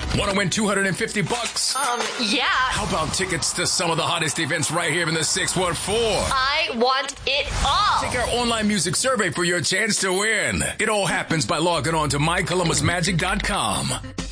Want to win $250? Yeah. How about tickets to some of the hottest events right here in the 614? I want it all. Take our online music survey for your chance to win. It all happens by logging on to mycolumbusmagic.com.